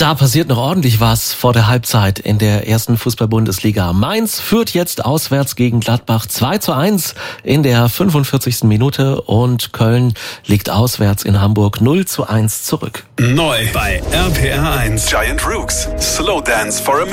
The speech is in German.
Da passiert noch ordentlich was vor der Halbzeit in der ersten Fußball-Bundesliga. Mainz führt jetzt auswärts gegen Gladbach 2:1 in der 45. Minute und Köln liegt auswärts in Hamburg 0:1 zurück. Neu bei RPR 1. Giant Rooks. Slow Dance for a